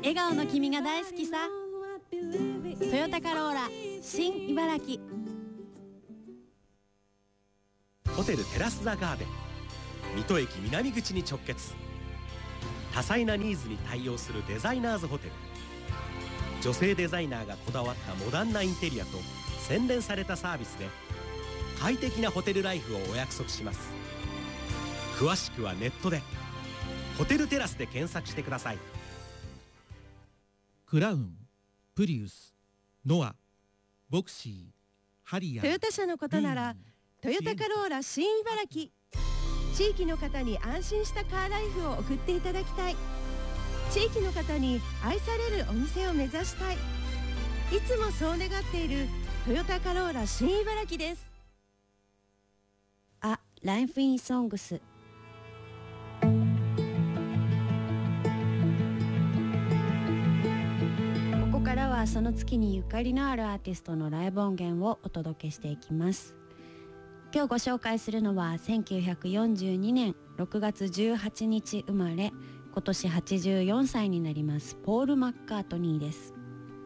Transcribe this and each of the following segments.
笑顔の君が大好きさ。トヨタカローラ新茨城。 ホテルテラスザガーデン、水戸駅南口に直結。多彩なニーズに対応するデザイナーズホテル。女性デザイナーがこだわったモダンなインテリアと洗練されたサービスで快適なホテルライフをお約束します。詳しくはネットでホテルテラスで検索してください。 クラウン、プリウス、ノア、ボクシー、ハリアー。 トヨタ車のことならトヨタカローラ新茨城。地域の方に安心したカーライフを送っていただきたい。地域の方に愛されるお店を目指したい。いつもそう願っているトヨタカローラ新茨城です。 あ、ライフインソングス。ここからはその月にゆかりのあるアーティストのライブ音源をお届けしていきます。今日ご紹介するのは1942年6月18日生まれ、今年84歳になりますポール・マッカートニーです。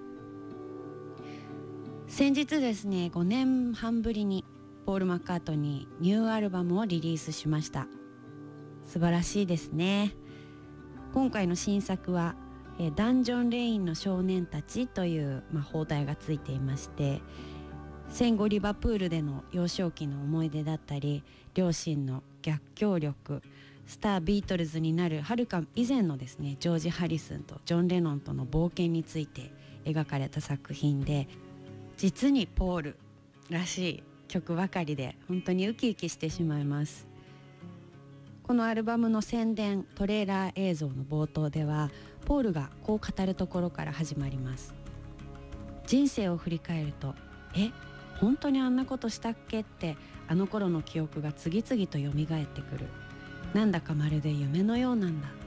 先日ですね、5年半ぶりにポール・マッカートニーニューアルバムをリリースしました。素晴らしいですね。今回の新作はダンジョン・レインの少年たちという、邦題がついていまして、戦後リバプールでの幼少期の思い出だったり、両親の逆境力、スタービートルズになるはるか以前のですね、ジョージ・ハリスンとジョン・レノンとの冒険について描かれた作品で、実にポールらしい曲ばかりで本当にウキウキしてしまいます。このアルバムの宣伝トレーラー映像の冒頭ではポールがこう語るところから始まります。人生を振り返ると、本当にあんなことしたっけって、あの頃の記憶が次々と蘇ってくる。なんだかまるで夢のようなんだ。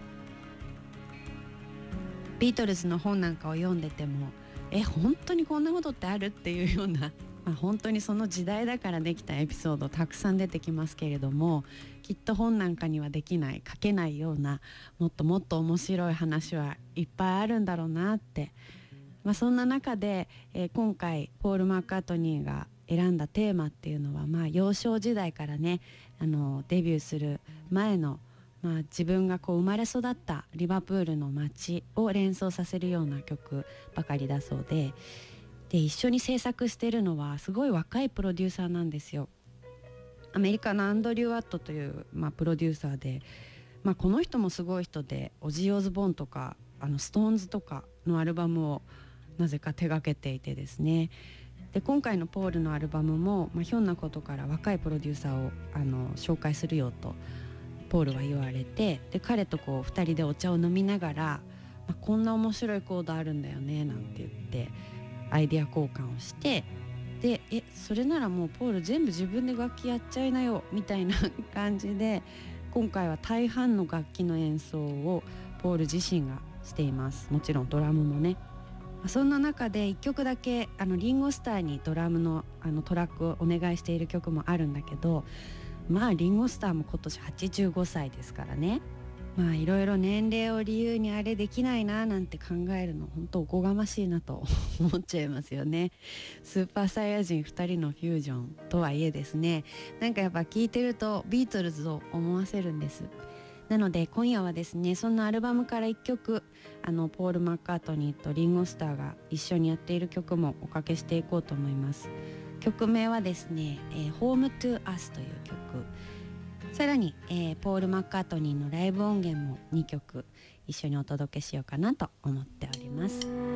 ビートルズの本なんかを読んでても、本当にこんなことってあるっていうような、本当にその時代だからできたエピソードたくさん出てきますけれども、きっと本なんかにはできない、書けないようなもっともっと面白い話はいっぱいあるんだろうなって、そんな中で、今回ポール・マッカートニーが選んだテーマっていうのは、幼少時代からね、デビューする前の、自分がこう生まれ育ったリバプールの街を連想させるような曲ばかりだそうで、一緒に制作しているのはすごい若いプロデューサーなんですよ。アメリカのアンドリュー・ワットという、プロデューサーで、この人もすごい人で、オジー・オズボーンとかストーンズとかのアルバムをなぜか手掛けていてですね。で今回のポールのアルバムも、ひょんなことから若いプロデューサーを紹介するよとポールは言われて、で彼とこう2人でお茶を飲みながら、こんな面白いコードあるんだよねなんて言ってアイデア交換をして、でそれならもうポール全部自分で楽器やっちゃいなよみたいな感じで、今回は大半の楽器の演奏をポール自身がしています。もちろんドラムもね。そんな中で1曲だけリンゴスターにドラムのトラックをお願いしている曲もあるんだけど、リンゴスターも今年85歳ですからね。いろいろ年齢を理由にあれできないななんて考えるの本当おこがましいなと思っちゃいますよね。スーパーサイヤ人2人のフュージョンとはいえですね、なんかやっぱ聞いてるとビートルズを思わせるんです。なので今夜はですね、そんなアルバムから1曲ポール・マッカートニーとリンゴスターが一緒にやっている曲もおかけしていこうと思います。曲名はですね、Home to Us という曲、さらに、ポール・マッカートニーのライブ音源も2曲一緒にお届けしようかなと思っております。